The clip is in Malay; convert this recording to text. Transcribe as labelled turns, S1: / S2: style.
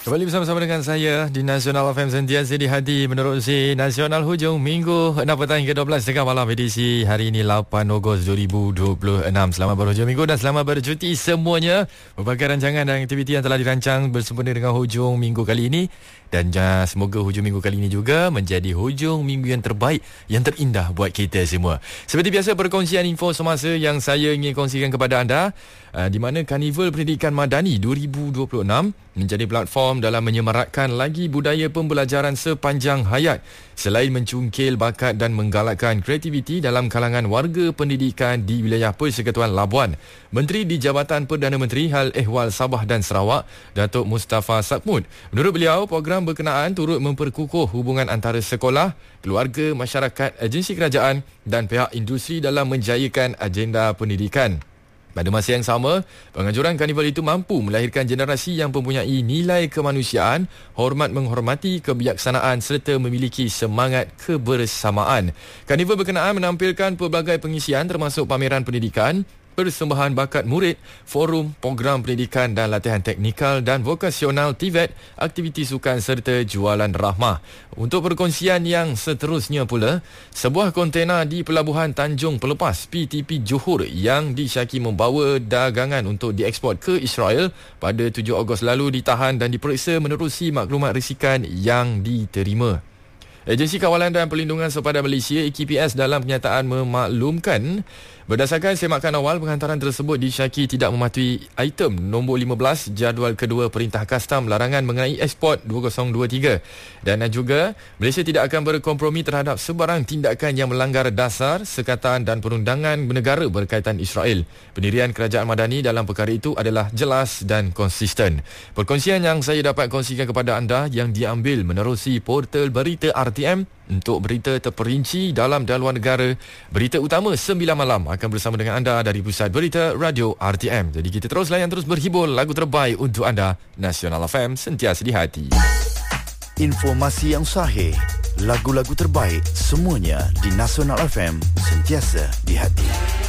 S1: Kembali bersama-sama dengan saya di Nasional FM sentiasa di hati menerusi Nasional Hujung Minggu 6 petang hingga 12 tengah malam edisi hari ini 8 Ogos 2026. Selamat berhujung minggu dan selamat bercuti semuanya. Berbagai rancangan dan aktiviti yang telah dirancang bersempena dengan hujung minggu kali ini. Dan semoga hujung minggu kali ini juga menjadi hujung minggu yang terbaik, yang terindah buat kita semua. Seperti biasa, perkongsian info semasa yang saya ingin kongsikan kepada anda, di mana Karnival Pendidikan Madani 2026 menjadi platform dalam menyemarakkan lagi budaya pembelajaran sepanjang hayat, selain mencungkil bakat dan menggalakkan kreativiti dalam kalangan warga pendidikan di wilayah Persekutuan Labuan. Menteri di Jabatan Perdana Menteri Hal Ehwal Sabah dan Sarawak, Datuk Mustafa Sakmud, menurut beliau, program berkenaan turut memperkukuh hubungan antara sekolah, keluarga, masyarakat, agensi kerajaan dan pihak industri dalam menjayakan agenda pendidikan. Pada masa yang sama, penganjuran karnival itu mampu melahirkan generasi yang mempunyai nilai kemanusiaan, hormat menghormati kebijaksanaan serta memiliki semangat kebersamaan. Karnival berkenaan menampilkan pelbagai pengisian termasuk pameran pendidikan, persembahan bakat murid, forum, program pendidikan dan latihan teknikal dan vokasional TVET, aktiviti sukan serta jualan rahmah. Untuk perkongsian yang seterusnya pula, sebuah kontena di Pelabuhan Tanjung Pelepas PTP Johor yang disyaki membawa dagangan untuk dieksport ke Israel pada 7 Ogos lalu ditahan dan diperiksa menerusi maklumat risikan yang diterima. Agensi Kawalan dan Perlindungan Sepadan Malaysia (AKPS) dalam kenyataan memaklumkan, berdasarkan semakan awal, penghantaran tersebut disyaki tidak mematuhi item nombor 15 jadual kedua Perintah Kastam Larangan mengenai ekspor 2023. Dan juga, Malaysia tidak akan berkompromi terhadap sebarang tindakan yang melanggar dasar, sekatan dan perundangan negara berkaitan Israel. Pendirian Kerajaan Madani dalam perkara itu adalah jelas dan konsisten. Perkongsian yang saya dapat kongsikan kepada anda yang diambil menerusi portal berita RTM. Untuk berita terperinci dalam dan luar negara, berita utama 9 malam akan bersama dengan anda dari Pusat Berita Radio RTM. Jadi kita terus layan, terus berhibur lagu terbaik untuk anda. Nasional FM sentiasa di hati.
S2: Informasi yang sahih, lagu-lagu terbaik, semuanya di Nasional FM sentiasa di hati.